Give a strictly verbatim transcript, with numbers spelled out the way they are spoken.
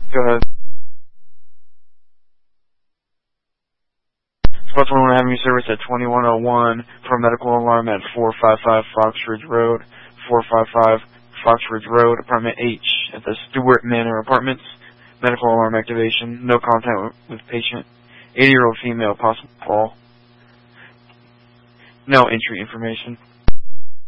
Go ahead. Spot twenty-one Avenue Service at twenty-one oh one for a medical alarm at four five five Foxridge Road, four five five Foxridge Road, apartment H at the Stewart Manor Apartments. Medical alarm activation. No contact with patient. eighty-year-old female, possible fall. No entry information.